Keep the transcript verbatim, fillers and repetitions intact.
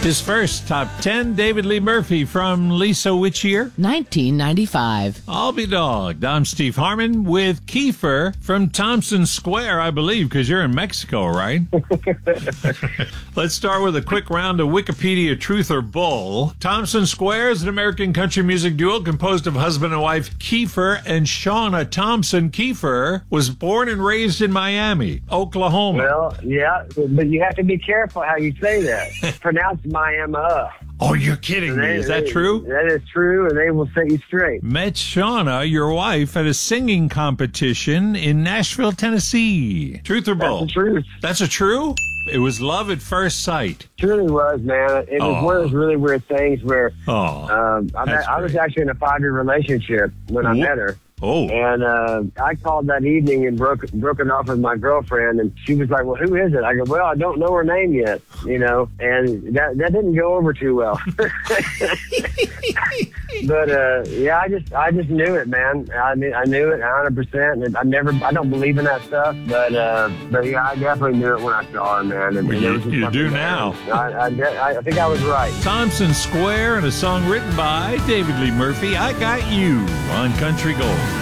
His first top ten, David Lee Murphy from Lisa which year? nineteen ninety-five. I'll Be Dogged. I'm Steve Harmon with Kiefer from Thompson Square, I believe, because you're in Mexico, right? Let's start with a quick round of Wikipedia truth or bull. Thompson Square is an American country music duo composed of husband and wife Kiefer and Shauna Thompson. Kiefer was born and raised in Miami, Oklahoma. Well, yeah, but you have to be careful how you say that. Pronounce Miami. Oh, you're kidding me. Is that true? That is true, and they will set you straight. Met Shauna, your wife, at a singing competition in Nashville, Tennessee. Truth or bull? That's the truth. That's a true? It was love at first sight. Truly was, man. It was Oh. one of those really weird things where Oh, um, I, met, that's I was great. actually in a five-year relationship when I Ooh. met her. Oh. And uh, I called that evening and broke broken off with my girlfriend, and she was like, "Well, who is it?" I go, "Well, I don't know her name yet, you know." And that that didn't go over too well. But uh, yeah, I just I just knew it, man. I knew I knew it one hundred percent. And I never I don't believe in that stuff, but uh, but yeah, I definitely knew it when I saw her, man. And, Well, and it you- was just you something do there. now. I, I, I I think I was right. Thompson Square and a song written by David Lee Murphy, I Got You, on Country Gold.